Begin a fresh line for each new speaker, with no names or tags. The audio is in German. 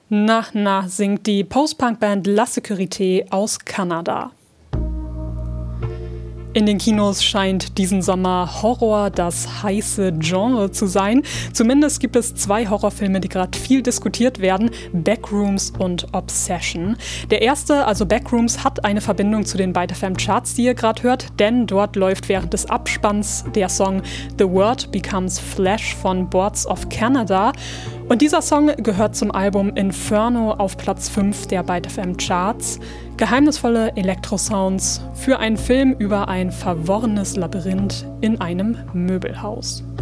Na, singt die Post-Punk-Band La Sécurité aus Kanada. In den Kinos scheint diesen Sommer Horror das heiße Genre zu sein. Zumindest gibt es 2 Horrorfilme, die gerade viel diskutiert werden: Backrooms und Obsession. Der erste, also Backrooms, hat eine Verbindung zu den Byte FM Charts, die ihr gerade hört, denn dort läuft während des Abspanns der Song The Word Becomes Flesh von Boards of Canada. Und dieser Song gehört zum Album Inferno auf Platz 5 der Byte FM Charts. Geheimnisvolle Elektrosounds für einen Film über ein verworrenes Labyrinth in einem Möbelhaus.